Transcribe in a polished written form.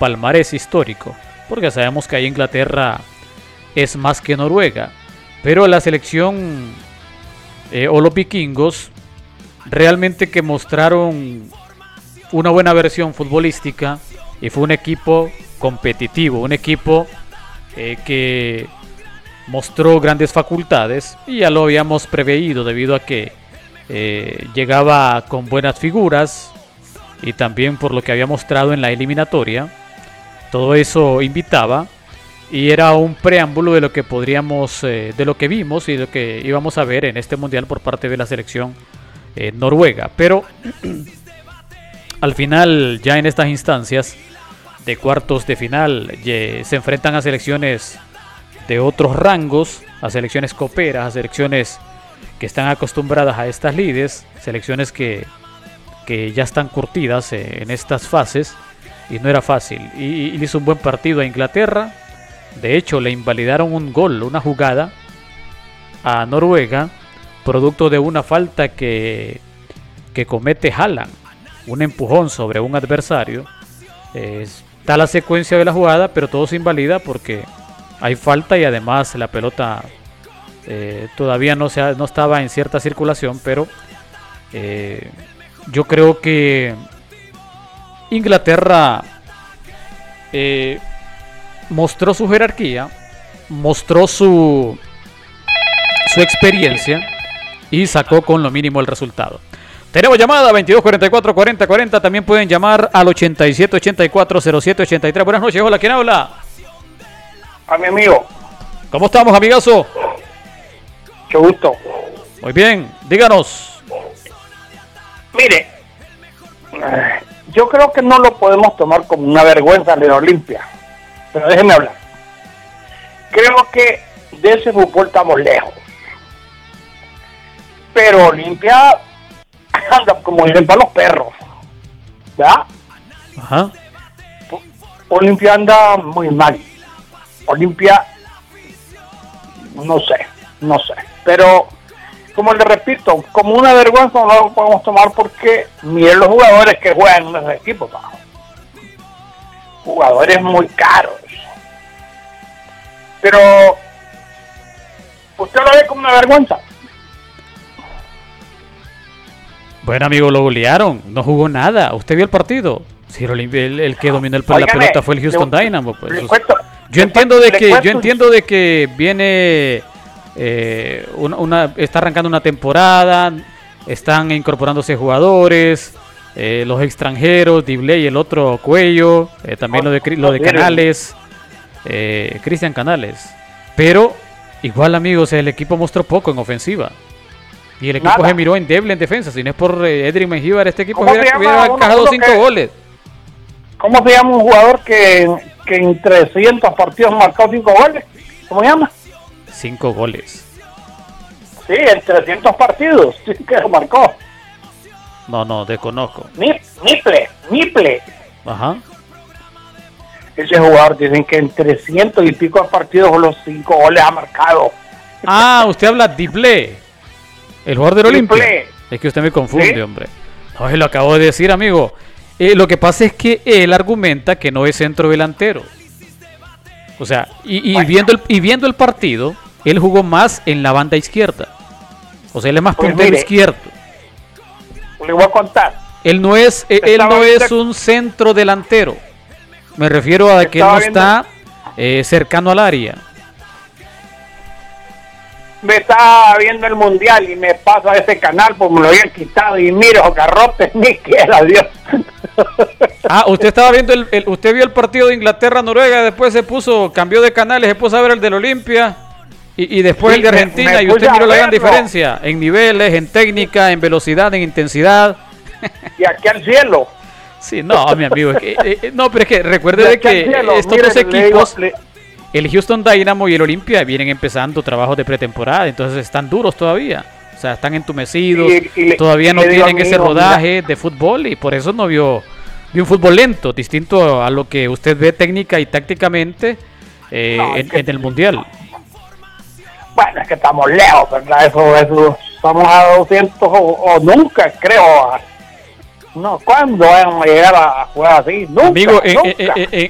palmarés histórico, porque sabemos que ahí Inglaterra es más que Noruega, pero la selección o los vikingos realmente que mostraron una buena versión futbolística y fue un equipo competitivo, un equipo que mostró grandes facultades y ya lo habíamos preveído debido a que llegaba con buenas figuras y también por lo que había mostrado en la eliminatoria. Todo eso invitaba y era un preámbulo de lo que podríamos, de lo que vimos y de lo que íbamos a ver en este mundial por parte de la selección noruega. Pero al final, ya en estas instancias de cuartos de final, se enfrentan a selecciones de otros rangos, a selecciones coperas, a selecciones que están acostumbradas a estas lides, selecciones que ya están curtidas en estas fases, y no era fácil. Y hizo un buen partido a Inglaterra. De hecho, le invalidaron un gol, una jugada a Noruega, producto de una falta que comete Haaland, un empujón sobre un adversario. Está la secuencia de la jugada, pero todo se invalida porque hay falta y además la pelota todavía no estaba en cierta circulación, pero yo creo que Inglaterra mostró su jerarquía, mostró su experiencia y sacó con lo mínimo el resultado. Tenemos llamada 2244-4040. También pueden llamar al 8784-0783. Buenas noches, hola, ¿quién habla? A mi amigo. ¿Cómo estamos, amigazo? Mucho gusto. Muy bien, díganos. Mire, yo creo que no lo podemos tomar como una vergüenza de la Olimpia, pero déjeme hablar. Creo que de ese fútbol estamos lejos, pero Olimpia anda como dicen para los perros, ¿verdad? Ajá. Olimpia anda muy mal. Olimpia, no sé, pero como le repito, como una vergüenza no lo podemos tomar porque miren los jugadores que juegan en ese equipo, jugadores muy caros, pero usted lo ve como una vergüenza. Bueno, amigo, lo golearon, no jugó nada. ¿Usted vio el partido? Sí, el que dominó la pelota fue el Houston Dynamo. Pues. Yo entiendo de que viene está arrancando una temporada, están incorporándose jugadores, los extranjeros, Dibley y el otro Cuello, también lo de Canales, Cristian Canales. Pero igual, amigos, el equipo mostró poco en ofensiva. Y el equipo se miró endeble en defensa. Si no es por Edric Mengíbar, este equipo hubiera encajado 5 goles. ¿Cómo se llama un jugador que en 300 partidos marcó 5 goles? ¿Cómo se llama? 5 goles. Sí, en 300 partidos. Sí, que lo marcó. No, desconozco. Miple. Ajá. Ese jugador dicen que en 300 y pico de partidos los 5 goles ha marcado. Ah, usted habla de Dibley. El jugador del Olimpia. Es que usted me confunde, ¿sí? Hombre. No, lo acabo de decir, amigo. Lo que pasa es que él argumenta que no es centro delantero. O sea, viendo el partido, él jugó más en la banda izquierda. O sea, él es más puntero izquierdo. Le voy a contar. Él no es un centro delantero. Me refiero a que él no está cercano al área. Me estaba viendo el mundial y me pasa ese canal porque me lo habían quitado y miro garrotes ni quiera Dios. Ah, usted estaba viendo usted vio el partido de Inglaterra-Noruega, después cambió de canales, se puso a ver el del Olimpia y después el de Argentina y usted miró la gran diferencia en niveles, en técnica, en velocidad, en intensidad. Y aquí al cielo. Sí, no, mi amigo, no, pero es que recuerde de que estos dos equipos, el Houston Dynamo y el Olimpia, vienen empezando trabajos de pretemporada, entonces están duros todavía. O sea, están entumecidos, todavía no tienen ese rodaje de fútbol y por eso no vio un fútbol lento, distinto a lo que usted ve técnica y tácticamente en el Mundial. Bueno, es que estamos lejos, ¿verdad? Eso estamos a 200 o nunca, creo. No, ¿cuándo vamos a llegar a jugar así? Nunca, amigo, nunca.